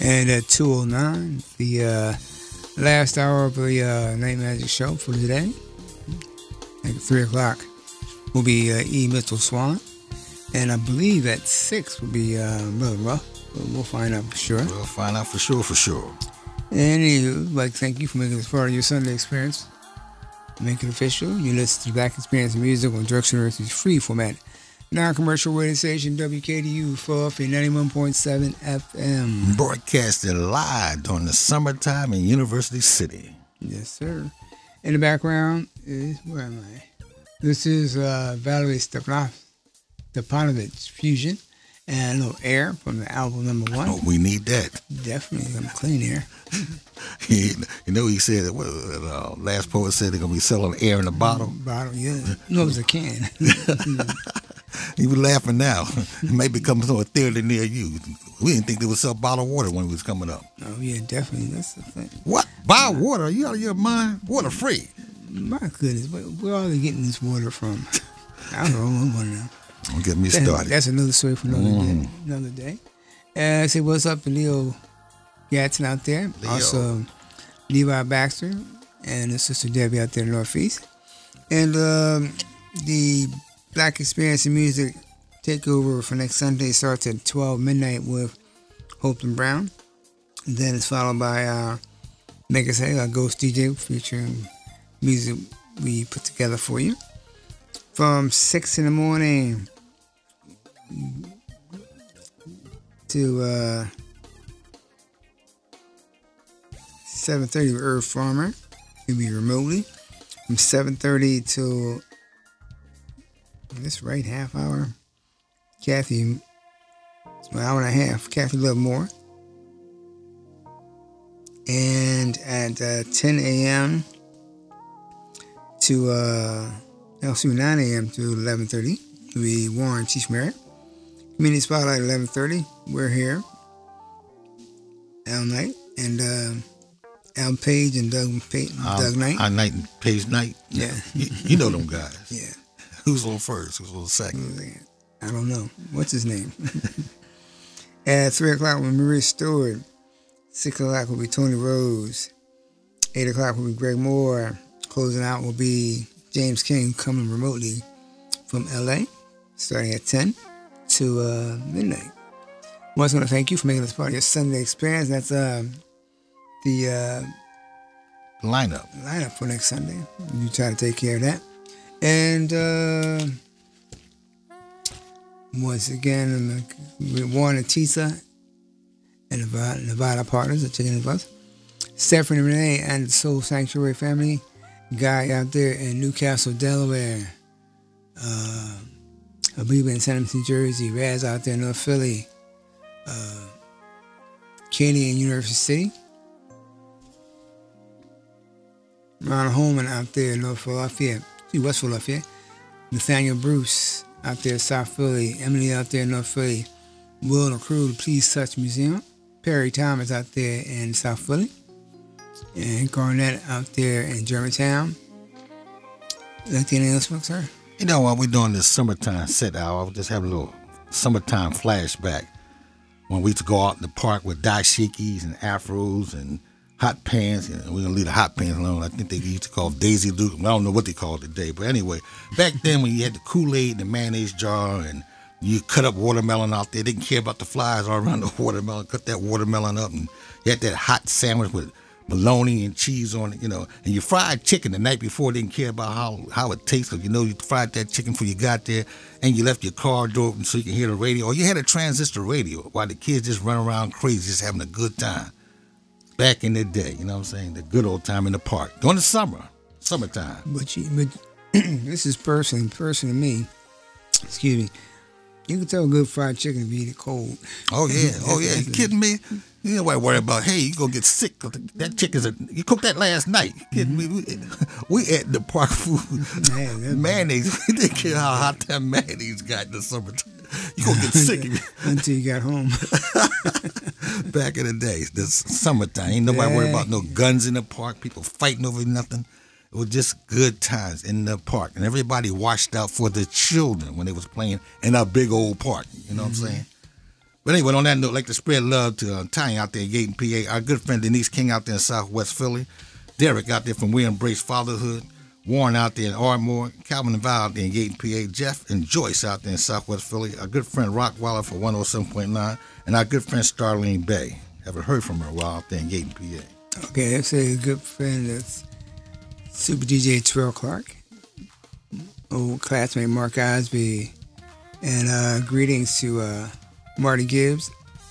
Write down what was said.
And at 2:09, the last hour of the Night Magic Show for today. At 3 o'clock will be E. Mitchell Swan. And I believe at 6 will be Brother Ruff. We'll find out for sure. We'll find out for sure. And I'd like to thank you for making this part of your Sunday experience. Make it official. You listen to Black Experience Music on Drug University's free format. Non-commercial radio station WKDU for 91.7 FM. Broadcasted live during the summertime in University City. Yes, sir. In the background is, where am I? This is Valerie Stepanovich Fusion and a little air from the album number 1. Oh, we need that. Definitely some clean air. You know, he said, last poet said they're going to be selling air in a bottle. Bottle, yeah. No, it was a can. He was laughing now. It may be coming to a theater near you. We didn't think they would sell bottled water when we was coming up. Oh, yeah, definitely. That's the thing. What? Buy water? Are you out of your mind? Water free. My goodness, where are they getting this water from? I don't know. I want to know. Don't get me started. That's another story for another day. I say what's up to Leo Gatson out there. Leo. Also, Levi Baxter and his sister Debbie out there in the Northeast. And the Black Experience in Music takeover for next Sunday starts at 12 midnight with Holton Brown. And then it's followed by Make Us Say, our Ghost DJ featuring music we put together for you. From 6 in the morning to 7:30 with Earth Farmer. He'll be remotely. From 7:30 to this right half hour. Kathy, it's an hour and a half. Kathy Lovemore. And at 10 a.m. to 9 a.m. to 11:30 will be Warren Cheechmere. Community Spotlight 11:30. We're here. Al Knight and Al Page and Doug Knight. Al Knight and Page Knight. Yeah. You know them guys. Yeah. Who's on first? Who's on second? I don't know. What's his name? At 3 o'clock with Marie Stewart. 6 o'clock will be Tony Rose. 8 o'clock will be Greg Moore. Closing out will be James King coming remotely from LA, starting at 10 to midnight. Once I want to thank you for making this part of your Sunday experience. That's the lineup for next Sunday. You try to take care of that. And once again, Warren and Tisa and Nevada Partners are taking of us. Stephanie Renee and the Soul Sanctuary family. Guy out there in Newcastle, Delaware. Abiba in St. New Jersey. Raz out there in North Philly. Katie in University City. Ron Holman out there in West Philadelphia. Nathaniel Bruce out there in South Philly. Emily out there in North Philly. Will and the crew, the Please Touch Museum. Perry Thomas out there in South Philly. And Garnett out there in Germantown. Like anything else, sir? You know, while we're doing this summertime set hour, I was just having a little summertime flashback when we used to go out in the park with dashikis and afros and hot pants. And we're going to leave the hot pants alone. I think they used to call Daisy Duke. I don't know what they call it today. But anyway, back then when you had the Kool-Aid and the mayonnaise jar and you cut up watermelon out there, they didn't care about the flies all around the watermelon. Cut that watermelon up and you had that hot sandwich with bologna and cheese on it, you know, and you fried chicken the night before, didn't care about how it tastes, because you know you fried that chicken before you got there, and you left your car door open so you can hear the radio, or you had a transistor radio while the kids just run around crazy, just having a good time. Back in the day, you know what I'm saying? The good old time in the park. During the summertime. But this is personally to me, excuse me, you can tell good fried chicken if you eat it cold. Oh, yeah. You kidding me? You know what I worry about? Hey, you gonna get sick. That chicken's you cooked that last night. You kidding me? We ate the park food. Man, mayonnaise. We didn't care how hot that mayonnaise got in the summertime. You gonna get sick until you got home. Back in the days, the summertime, ain't nobody worried about no guns in the park. People fighting over nothing. It was just good times in the park, and everybody watched out for the children when they was playing in our big old park. You know what I'm saying? But anyway, on that note, I'd like to spread love to Tanya out there in Gaten, PA. Our good friend Denise King out there in Southwest Philly. Derek out there from We Embrace Fatherhood. Warren out there in Ardmore. Calvin and Val out there in Gaten, PA. Jeff and Joyce out there in Southwest Philly. Our good friend Rockwaller for 107.9. And our good friend Starlene Bay. Haven't heard from her a while out there in Gaten, PA. Okay, that's a good friend. That's Super DJ Terrell Clark. Old classmate Mark Osby. And greetings to Marty Gibbs